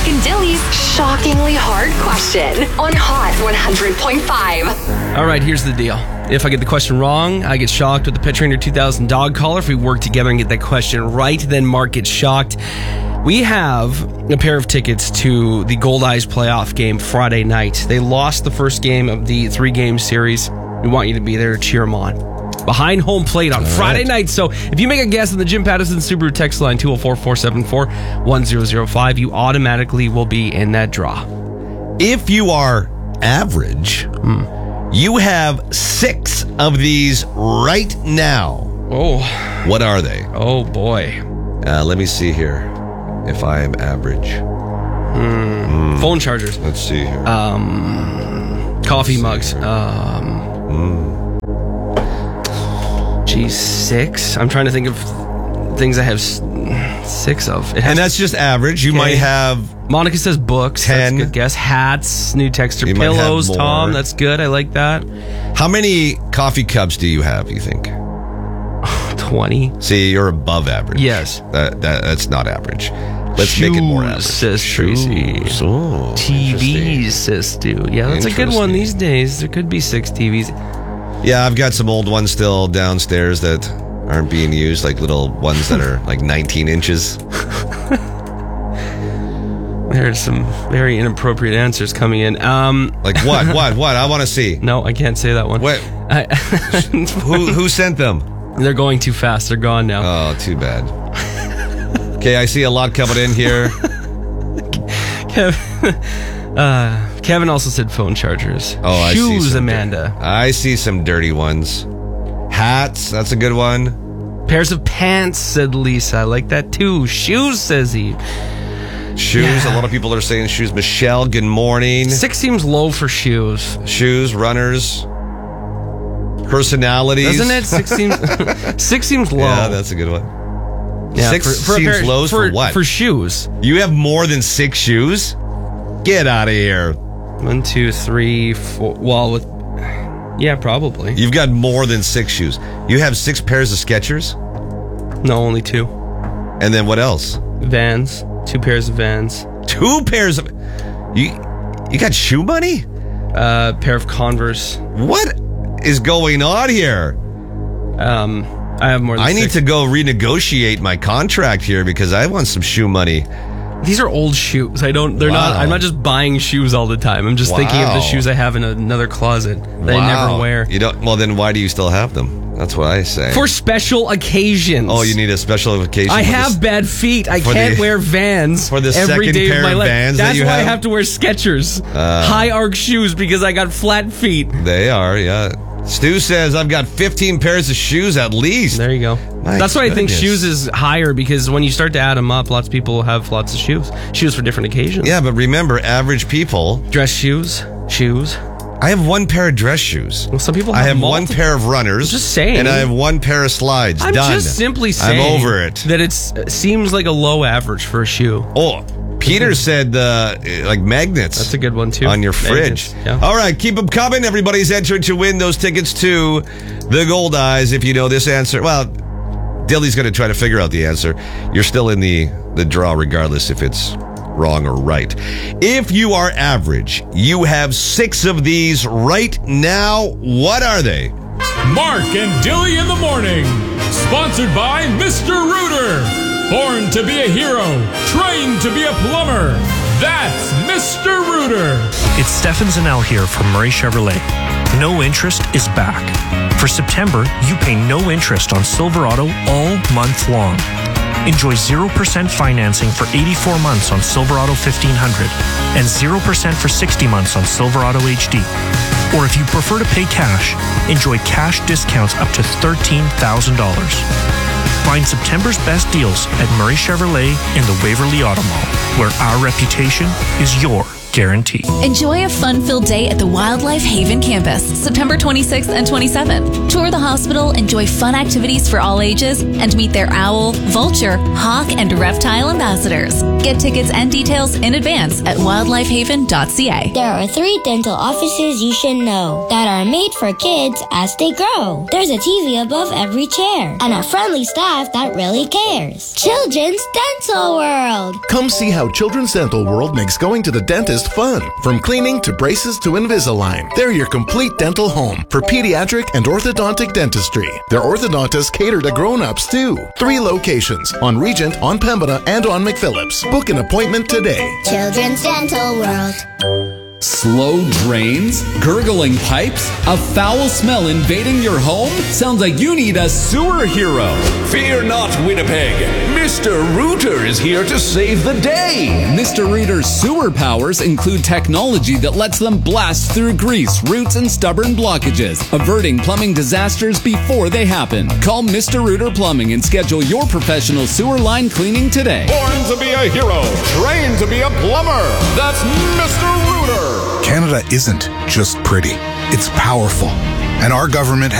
and Dilly's shockingly hard question on Hot 100.5. All right, here's the deal. If I get the question wrong, I get shocked with the Pet Trainer 2000 dog collar. If we work together and get that question right, then Mark gets shocked. We have a pair of tickets to the Gold Eyes playoff game Friday night. They lost the first game of the 3-game series. We want you to be there to cheer them on. Behind home plate on Friday night. So if you make a guess on the Jim Pattison Subaru text line 204-474-1005, you automatically will be in that draw. If you are average, you have 6 of these right now. Oh. What are they? Oh, boy. Let me see here if I am average. Phone chargers. Let's see here. Coffee mugs. Geez, 6? I'm trying to think of things I have 6 of. And that's just average. You might have... Monica says books. 10. That's a good guess. Hats. New texter. You might have pillows. more. Tom, that's good. I like that. How many coffee cups do you have, you think? 20. See, you're above average. Yes. That's not average. Let's make it more average. Says Tracy. Oh, TVs, says Stu. Yeah, that's a good one these days. There could be 6 TVs. Yeah, I've got some old ones still downstairs that aren't being used, like little ones that are like 19 inches. There's some very inappropriate answers coming in. Like what? I want to see. No, I can't say that one. Wait. Who sent them? They're going too fast. They're gone now. Oh, too bad. Okay, I see a lot coming in here. Kevin also said phone chargers. Oh, I see shoes, some Amanda. I see some dirty ones. Hats, that's a good one. Pairs of pants, said Lisa. I like that too. Shoes, says he. Shoes, a lot of people are saying shoes. Michelle, good morning. 6 seems low for shoes. Shoes, runners, personalities. Doesn't it? 6 seems low. Yeah, that's a good one. Yeah, 6 seems low for what? For shoes. You have more than 6 shoes? Get out of here. 1, 2, 3, 4. Well, yeah, probably. You've got more than 6 shoes. You have 6 pairs of Skechers? No, only 2. And then what else? Vans. 2 pairs of Vans. 2 pairs of... You got shoe money? Pair of Converse. What is going on here? I have more than 6. I need to go renegotiate my contract here because I want some shoe money. These are old shoes. I'm not just buying shoes all the time. I'm just thinking of the shoes I have in another closet that I never wear. You don't? Well, then why do you still have them? That's what I say. For special occasions. Oh, you need a special occasion. I have bad feet. I can't wear Vans for the every second day pair of my of life. Vans. That's that you why have? I have to wear Skechers. High arch shoes because I got flat feet. They are, yeah. Stu says I've got 15 pairs of shoes at least. There you go. That's why I think shoes is higher because when you start to add them up, lots of people have lots of shoes. Shoes for different occasions. Yeah, but remember, average people... Dress shoes. I have 1 pair of dress shoes. Well, some people have I have multiple. 1 pair of runners. I'm just saying. And I have 1 pair of slides. I'm Done. just simply saying. I'm over it. That it seems like a low average for a shoe. Oh, Peter said like magnets. That's a good one too. On your fridge. Yeah. All right, keep them coming. Everybody's entered to win those tickets to the Gold Eyes. If you know this answer, well, Dilly's going to try to figure out the answer. You're still in the draw regardless if it's wrong or right. If you are average, you have 6 of these right now. What are they? Mark and Dilly in the morning. Sponsored by Mr. Rooter. Born to be a hero, trained to be a plumber. That's Mr. Rooter. It's Stefan Zanel here from Murray Chevrolet. No interest is back. For September, you pay no interest on Silverado all month long. Enjoy 0% financing for 84 months on Silverado 1500 and 0% for 60 months on Silverado HD. Or if you prefer to pay cash, enjoy cash discounts up to $13,000. Find September's best deals at Murray Chevrolet in the Waverly Auto Mall, where our reputation is your guarantee. Enjoy a fun-filled day at the Wildlife Haven campus, September 26th and 27th. Tour the hospital, enjoy fun activities for all ages, and meet their owl, vulture, hawk, and reptile ambassadors. Get tickets and details in advance at wildlifehaven.ca. There are 3 dental offices you should know that are made for kids as they grow. There's a TV above every chair and a friendly staff that really cares. Children's Dental World. Come see how Children's Dental World makes going to the dentist fun. From cleaning to braces to Invisalign. They're your complete dental home for pediatric and orthodontic dentistry. Their orthodontists cater to grown-ups too. 3 locations on Regent, on Pembina, and on McPhillips. Book an appointment today. Children's Dental World. Slow drains? Gurgling pipes? A foul smell invading your home? Sounds like you need a sewer hero. Fear not, Winnipeg. Mr. Rooter is here to save the day. Mr. Rooter's sewer powers include technology that lets them blast through grease, roots, and stubborn blockages, averting plumbing disasters before they happen. Call Mr. Rooter Plumbing and schedule your professional sewer line cleaning today. Born to be a hero, trained to be a plumber. That's Mr. Rooter. Canada isn't just pretty, it's powerful. And our government